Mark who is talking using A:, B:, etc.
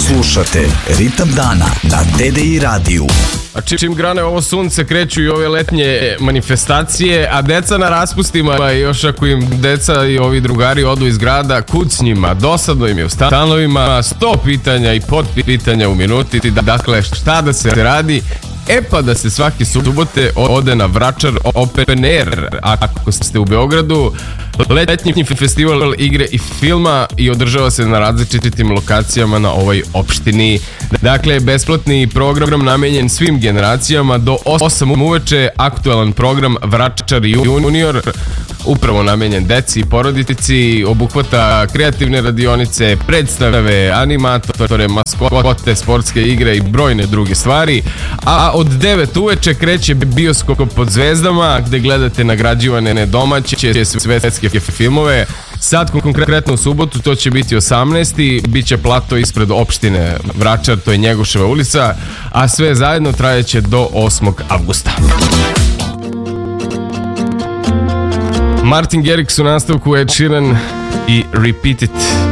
A: Slušate Ritam dana na TDI radiju.
B: A čim grane ovo sunce, kreću i ove letnje manifestacije, a deca na raspustima, još ako im deca i ovi drugari odu iz grada, kud s njima, dosadno im je u stanovima, 100 pitanja i podpitanja u minuti, dakle šta da se radi. E pa da se svake subote ode na Vračar Open Air, ako ste u Beogradu, letnji festival igre i filma i održava se na različitim lokacijama na ovoj opštini. Dakle, besplatni program namenjen svim generacijama do 8 uveče, aktualan program Vračar Junior, upravo namenjen deci i porodici, obuhvata kreativne radionice, predstave, animatore, maskote, sportske igre i brojne druge stvari. A od 9 uveče kreće bioskop pod zvezdama, gde gledate nagrađivane domaće svetske filmove. Sad konkretno u subotu to će biti 18. Biće plato ispred opštine Vračar, to je Njegoševa ulica, a sve zajedno trajeće do 8. avgusta. Martin Garrix u nastavku, Ed Sheeran i Repeat It.